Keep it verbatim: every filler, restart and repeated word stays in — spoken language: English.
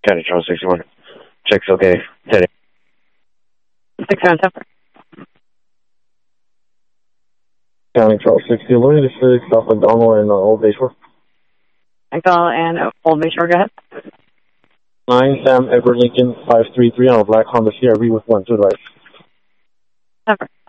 County Trail sixty-one. Check's okay. Teddy. six seven seven. County Trail sixty-one, this is South McDonald and uh, Old Bayshore. McDonald and Old Bayshore, go ahead. nine Sam Edward Lincoln five three three on a black Honda C R V with one to the right. Seven.